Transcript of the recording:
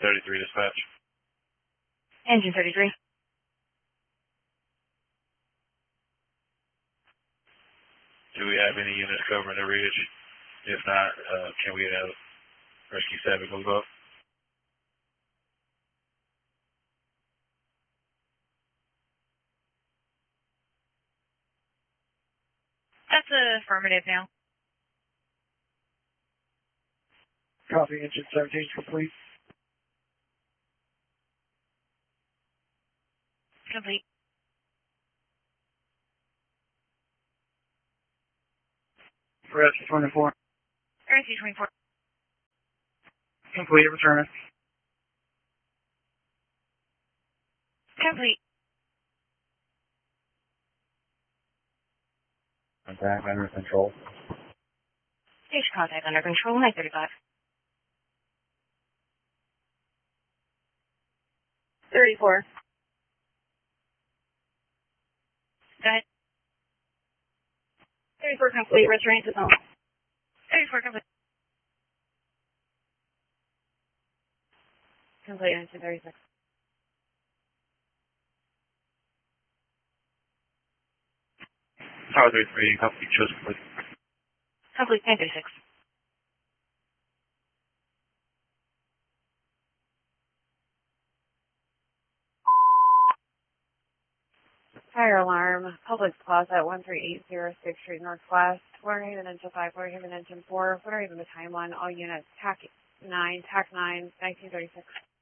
33 dispatch. Engine 33. Do we have any units covering the ridge? If not, can we have Rescue 7 move up? That's affirmative now. Copy, engine 17 is complete. Complete. Rescue 24. Rescue 24. Complete, return. Complete. Contact under control. Station contact under control, 935. 34. Go ahead. 34 complete, returning to zone. 34 complete. Complete, 1936. Tower 33, complete, just complete. Complete, 936. Fire alarm, Public Plaza at 13806 Street Northwest. Water Haven Engine 5, Water Haven Engine 4, Water Haven Battalion 1, all units, TAC 9, 1936.